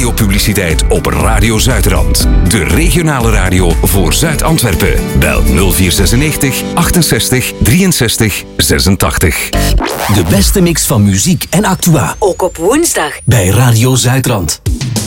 radiopubliciteit op Radio Zuidrand. De regionale radio voor Zuid-Antwerpen. Bel 0496 68 63 86. De beste mix van muziek en actua. Ook op woensdag. Bij Radio Zuidrand.